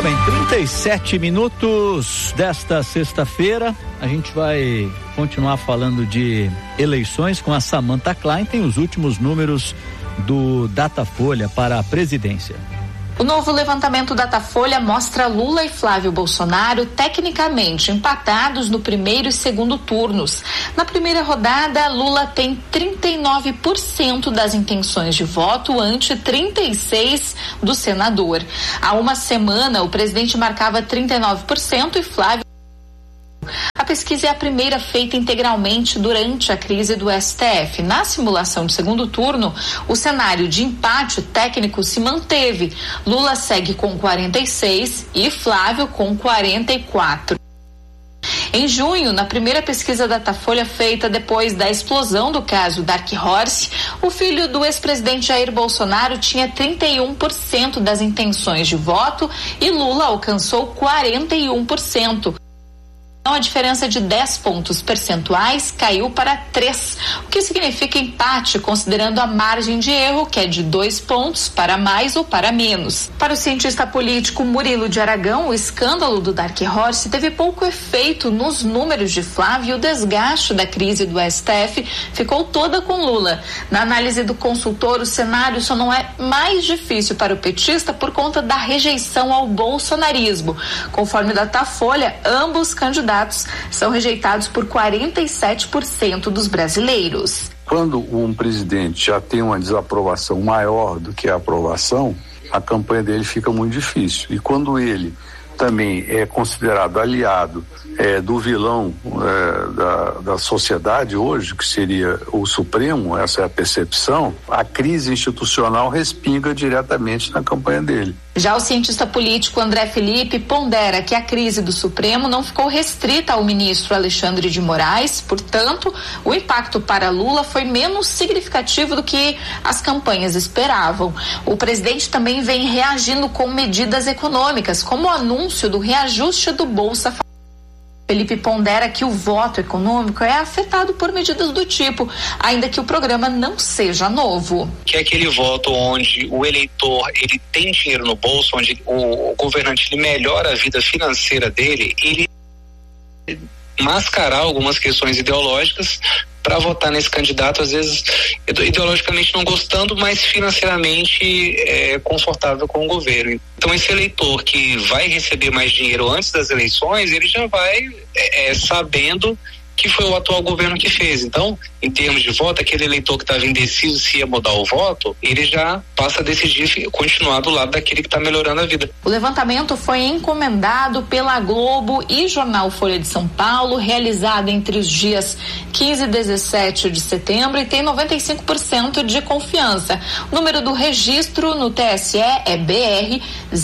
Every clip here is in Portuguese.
Muito bem, 37 minutos desta sexta-feira. A gente vai continuar falando de eleições com a Samantha Klein. Tem os últimos números do Datafolha para a presidência. O novo levantamento Datafolha mostra Lula e Flávio Bolsonaro tecnicamente empatados no primeiro e segundo turnos. Na primeira rodada, Lula tem 39% das intenções de voto ante 36% do senador. Há uma semana, o presidente marcava 39% e Flávio. A pesquisa é a primeira feita integralmente durante a crise do STF. Na simulação de segundo turno, o cenário de empate técnico se manteve. Lula segue com 46% e Flávio com 44%. Em junho, na primeira pesquisa Datafolha feita depois da explosão do caso Dark Horse, o filho do ex-presidente Jair Bolsonaro tinha 31% das intenções de voto e Lula alcançou 41%. Então, a diferença de 10 pontos percentuais caiu para 3, o que significa empate, considerando a margem de erro, que é de 2 pontos para mais ou para menos. Para o cientista político Murilo de Aragão, o escândalo do Dark Horse teve pouco efeito nos números de Flávio e o desgaste da crise do STF ficou toda com Lula. Na análise do consultor, o cenário só não é mais difícil para o petista por conta da rejeição ao bolsonarismo. Conforme Datafolha, ambos candidatos são rejeitados por 47% dos brasileiros. Quando um presidente já tem uma desaprovação maior do que a aprovação, a campanha dele fica muito difícil. E quando ele também é considerado aliado do vilão da sociedade hoje, que seria o Supremo, essa é a percepção, a crise institucional respinga diretamente na campanha dele. Já o cientista político André Felipe pondera que a crise do Supremo não ficou restrita ao ministro Alexandre de Moraes, portanto, o impacto para Lula foi menos significativo do que as campanhas esperavam. O presidente também vem reagindo com medidas econômicas, como o anúncio do reajuste do Bolsa Família. Felipe pondera que o voto econômico é afetado por medidas do tipo, ainda que o programa não seja novo. Que é aquele voto onde o eleitor ele tem dinheiro no bolso, onde o governante ele melhora a vida financeira dele, ele mascarar algumas questões ideológicas para votar nesse candidato, às vezes ideologicamente não gostando, mas financeiramente confortável com o governo. Então esse eleitor que vai receber mais dinheiro antes das eleições, ele já vai sabendo que foi o atual governo que fez. Então, em termos de voto, aquele eleitor que estava indeciso se ia mudar o voto, ele já passa a decidir continuar do lado daquele que está melhorando a vida. O levantamento foi encomendado pela Globo e Jornal Folha de São Paulo, realizado entre os dias 15 e 17 de setembro e tem 95% de confiança. O número do registro no TSE é BR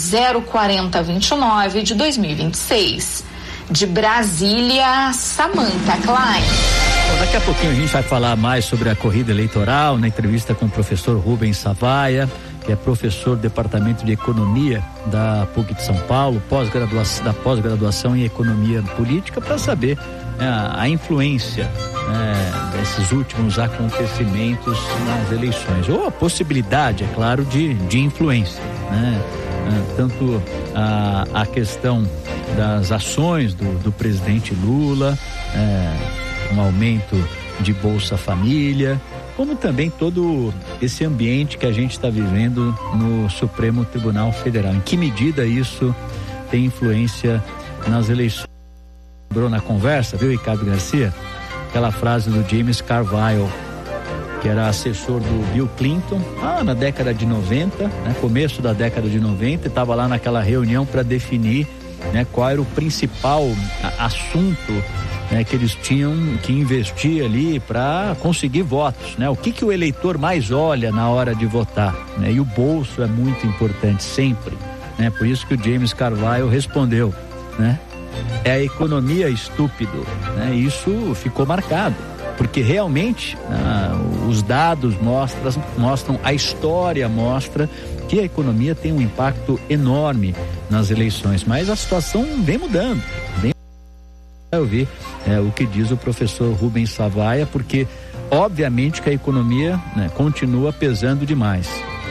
04029 de 2026. De Brasília, Samantha Klein. Bom, daqui a pouquinho a gente vai falar mais sobre a corrida eleitoral, na entrevista com o professor Rubens Savaia, que é professor do Departamento de Economia da PUC de São Paulo, pós-graduação em Economia Política, para saber a influência desses últimos acontecimentos nas eleições, ou a possibilidade, é claro, de influência, né? Tanto a questão das ações do presidente Lula, um aumento de Bolsa Família, como também todo esse ambiente que a gente está vivendo no Supremo Tribunal Federal. Em que medida isso tem influência nas eleições? Lembrou na conversa, viu, Ricardo Garcia? Aquela frase do James Carville, que era assessor do Bill Clinton, na década de 90, começo da década de 90, e estava lá naquela reunião para definir qual era o principal assunto que eles tinham que investir ali para conseguir votos, o que o eleitor mais olha na hora de votar, e o bolso é muito importante sempre, por isso que o James Carville respondeu, é a economia estúpido, isso ficou marcado, porque realmente os dados mostram, a história mostra que a economia tem um impacto enorme nas eleições, mas a situação vem mudando. Eu vi o que diz o professor Rubens Savaia, porque obviamente que a economia continua pesando demais.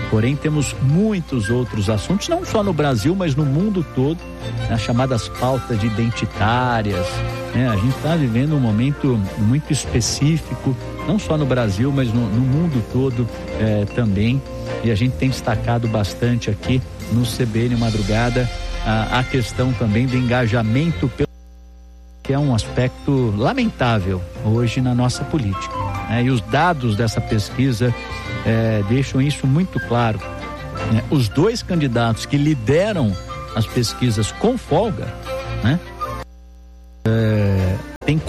Porém, temos muitos outros assuntos, não só no Brasil, mas no mundo todo, as chamadas pautas identitárias, né? A gente está vivendo um momento muito específico, não só no Brasil, mas no mundo todo também. E a gente tem destacado bastante aqui no CBN Madrugada a questão também do engajamento, que é um aspecto lamentável hoje na nossa política, né? E os dados dessa pesquisa deixam isso muito claro, né? Os dois candidatos que lideram as pesquisas com folga, né? Tem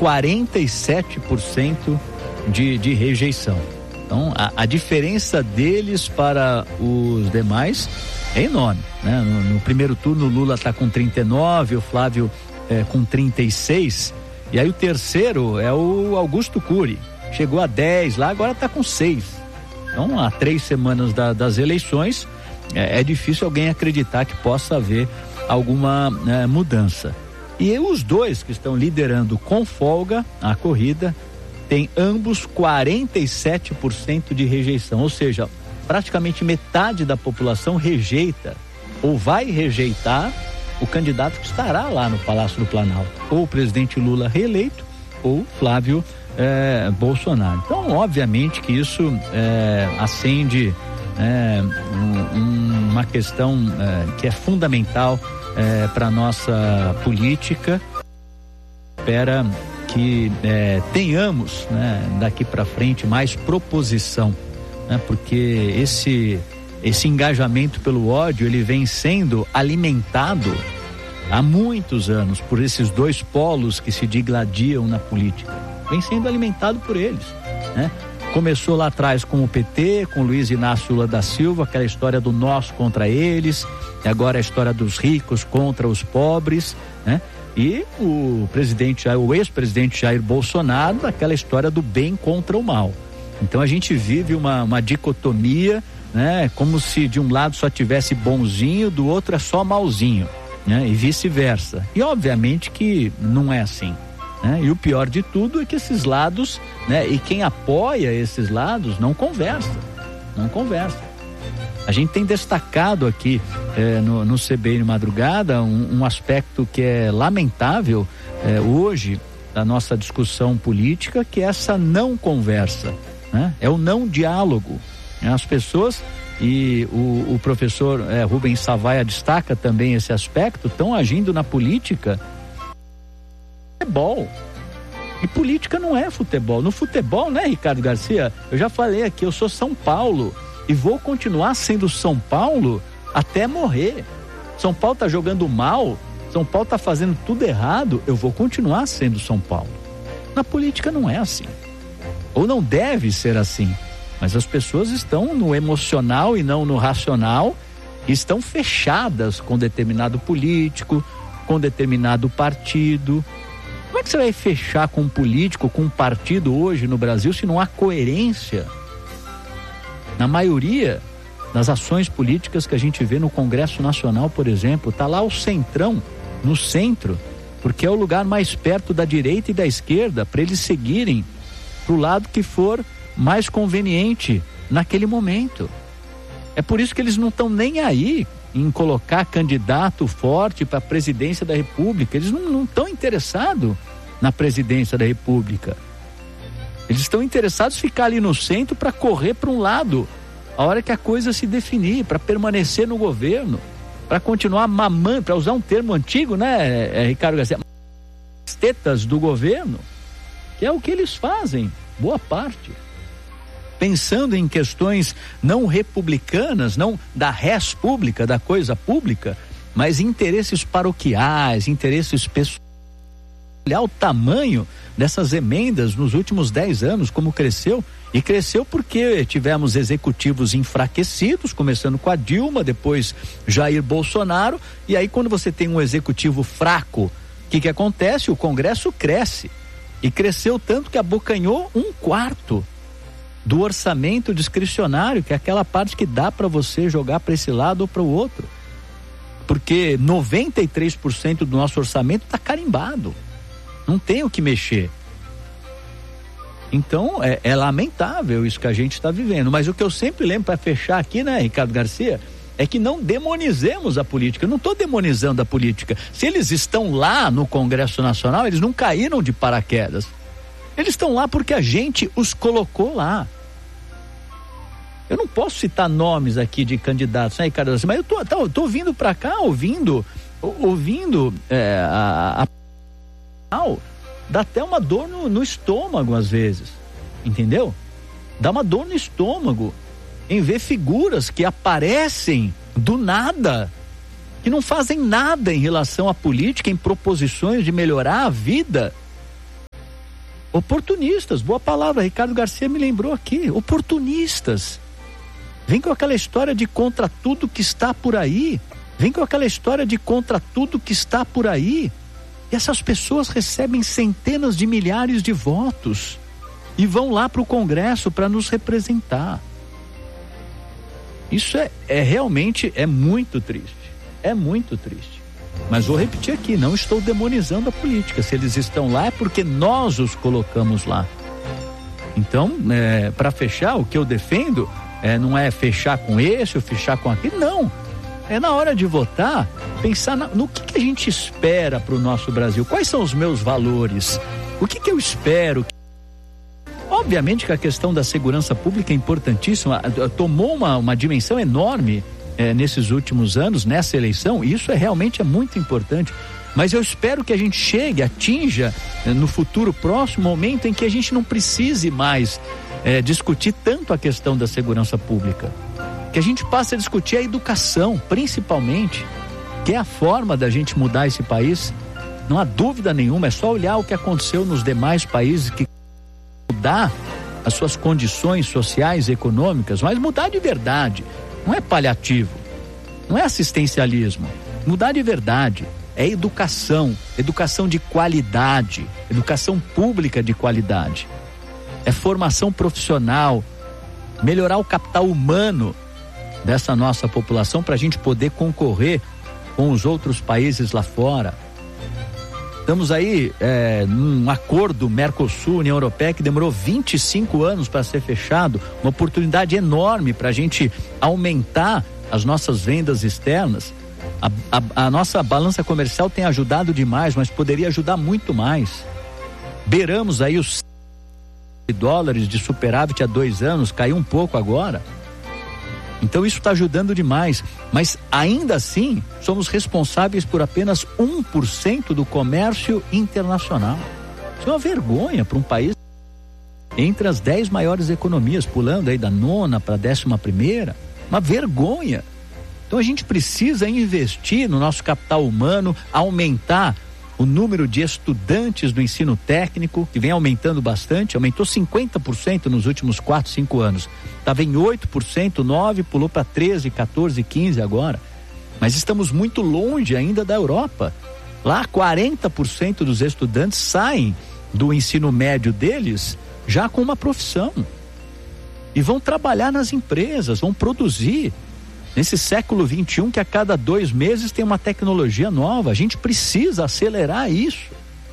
47% de rejeição. Então a diferença deles para os demais é enorme, né? No primeiro turno o Lula está com 39, o Flávio com 36, e aí o terceiro é o Augusto Cury, chegou a 10 lá, agora está com 6. Então, há 3 semanas das eleições, é difícil alguém acreditar que possa haver alguma mudança. E os dois que estão liderando com folga a corrida têm ambos 47% de rejeição, ou seja, praticamente metade da população rejeita ou vai rejeitar o candidato que estará lá no Palácio do Planalto, ou o presidente Lula reeleito, ou Flávio Bolsonaro. Então, obviamente que isso acende uma questão que é fundamental para a nossa política. Espera que tenhamos, né, daqui para frente mais proposição, né, porque esse engajamento pelo ódio, ele vem sendo alimentado há muitos anos por esses dois polos que se digladiam na política. Vem sendo alimentado por eles, né? Começou lá atrás com o PT, com Luiz Inácio Lula da Silva, aquela história do nós contra eles, e agora a história dos ricos contra os pobres, né? E o ex-presidente Jair Bolsonaro, aquela história do bem contra o mal. Então a gente vive uma dicotomia, né? Como se de um lado só tivesse bonzinho, do outro é só malzinho, né? E vice-versa. E obviamente que não é assim, né? E o pior de tudo é que esses lados, né? E quem apoia esses lados não conversa. A gente tem destacado aqui no CBN Madrugada um aspecto que é lamentável hoje da nossa discussão política, que é essa não conversa, né? É o não diálogo. As pessoas, e o professor Rubens Savaia destaca também esse aspecto, estão agindo na política futebol. E política não é futebol. No futebol, né, Ricardo Garcia? Eu já falei aqui, eu sou São Paulo e vou continuar sendo São Paulo até morrer. São Paulo tá jogando mal, São Paulo tá fazendo tudo errado, eu vou continuar sendo São Paulo. Na política não é assim. Ou não deve ser assim. Mas as pessoas estão no emocional e não no racional, e estão fechadas com determinado político, com determinado partido. Como é que você vai fechar com um político, com um partido hoje no Brasil, se não há coerência? Na maioria das ações políticas que a gente vê no Congresso Nacional, por exemplo, tá lá o centrão, no centro, porque é o lugar mais perto da direita e da esquerda, para eles seguirem pro lado que for mais conveniente naquele momento. É por isso que eles não estão nem aí em colocar candidato forte para a presidência da República. Eles não estão interessados na presidência da República. Eles estão interessados em ficar ali no centro para correr para um lado a hora que a coisa se definir, para permanecer no governo, para continuar mamando, para usar um termo antigo, né, Ricardo Garcia, as tetas do governo, que é o que eles fazem, boa parte. Pensando em questões não republicanas, não da res pública, da coisa pública, mas interesses paroquiais, interesses pessoais. Olhar o tamanho dessas emendas nos últimos 10 anos, como cresceu, e cresceu porque tivemos executivos enfraquecidos, começando com a Dilma, depois Jair Bolsonaro, e aí quando você tem um executivo fraco, o que acontece? O Congresso cresce, e cresceu tanto que abocanhou 1/4 do orçamento discricionário, que é aquela parte que dá para você jogar para esse lado ou para o outro, porque 93% do nosso orçamento está carimbado, não tem o que mexer. Então, é lamentável isso que a gente está vivendo. Mas o que eu sempre lembro, para fechar aqui, né, Ricardo Garcia, é que não demonizemos a política. Eu não estou demonizando a política. Se eles estão lá no Congresso Nacional, eles não caíram de paraquedas. Eles estão lá porque a gente os colocou lá. Eu não posso citar nomes aqui de candidatos, né, Ricardo Garcia? Mas eu tô vindo para cá, ouvindo dá até uma dor no estômago às vezes, entendeu? Dá uma dor no estômago em ver figuras que aparecem do nada, que não fazem nada em relação à política, em proposições de melhorar a vida. Oportunistas, boa palavra, Ricardo Garcia me lembrou aqui, oportunistas. Vem com aquela história de contra tudo que está por aí, E essas pessoas recebem centenas de milhares de votos e vão lá para o Congresso para nos representar. Isso realmente muito triste. É muito triste. Mas vou repetir aqui, não estou demonizando a política. Se eles estão lá é porque nós os colocamos lá. Então, para fechar, o que eu defendo não é fechar com esse ou fechar com aquele, não. É na hora de votar, pensar no que a gente espera para o nosso Brasil. Quais são os meus valores? O que eu espero? Obviamente que a questão da segurança pública é importantíssima, tomou uma dimensão enorme nesses últimos anos, nessa eleição, e isso realmente é muito importante. Mas eu espero que a gente atinja no futuro próximo momento em que a gente não precise mais discutir tanto a questão da segurança pública. Que a gente passe a discutir a educação, principalmente, que é a forma da gente mudar esse país. Não há dúvida nenhuma, é só olhar o que aconteceu nos demais países, que mudar as suas condições sociais e econômicas, mas mudar de verdade. Não é paliativo, não é assistencialismo. Mudar de verdade é educação de qualidade, educação pública de qualidade. É formação profissional, melhorar o capital humano dessa nossa população para a gente poder concorrer com os outros países lá fora. Estamos aí num acordo Mercosul-União Europeia que demorou 25 anos para ser fechado, uma oportunidade enorme para a gente aumentar as nossas vendas externas. A nossa balança comercial tem ajudado demais, mas poderia ajudar muito mais. Beiramos aí os $100 de superávit há 2 anos, caiu um pouco agora. Então isso está ajudando demais, mas ainda assim somos responsáveis por apenas 1% do comércio internacional. Isso é uma vergonha para um país entre as 10 maiores economias, pulando aí da 9ª para a 11ª, uma vergonha. Então a gente precisa investir no nosso capital humano, aumentar o número de estudantes do ensino técnico, que vem aumentando bastante, aumentou 50% nos últimos 4, 5 anos. Estava em 8%, 9%, pulou para 13%, 14%, 15% agora. Mas estamos muito longe ainda da Europa. Lá 40% dos estudantes saem do ensino médio deles já com uma profissão. E vão trabalhar nas empresas, vão produzir. Nesse século XXI, que a cada 2 meses tem uma tecnologia nova, a gente precisa acelerar isso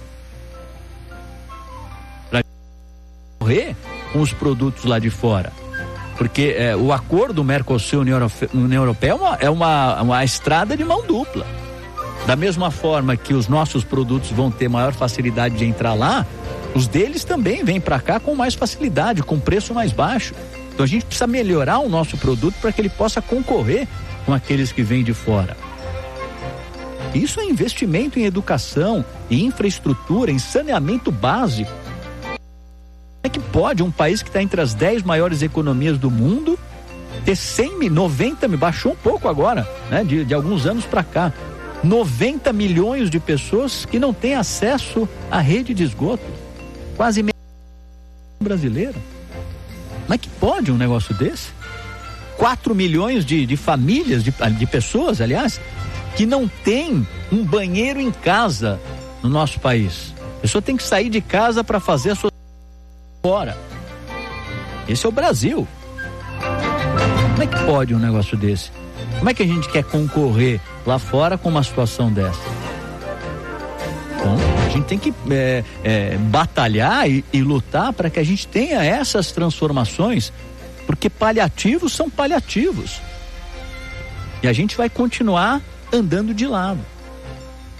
para correr com os produtos lá de fora, porque o acordo Mercosul-União Europeia é uma estrada de mão dupla. Da mesma forma que os nossos produtos vão ter maior facilidade de entrar lá, os deles também vêm para cá com mais facilidade, com preço mais baixo. Então a gente precisa melhorar o nosso produto para que ele possa concorrer com aqueles que vêm de fora. Isso é investimento em educação, em infraestrutura, em saneamento básico. É que pode um país que está entre as 10 maiores economias do mundo ter 90, baixou um pouco agora, né? De alguns anos para cá, 90 milhões de pessoas que não têm acesso à rede de esgoto, quase meia brasileira. Mas que pode um negócio desse? 4 milhões de famílias, de pessoas, aliás, que não tem um banheiro em casa no nosso país. A pessoa tem que sair de casa para fazer a sua fora. Esse é o Brasil. Como é que pode um negócio desse? Como é que a gente quer concorrer lá fora com uma situação dessa? Bom, gente tem que batalhar e lutar para que a gente tenha essas transformações, porque paliativos são paliativos. E a gente vai continuar andando de lado.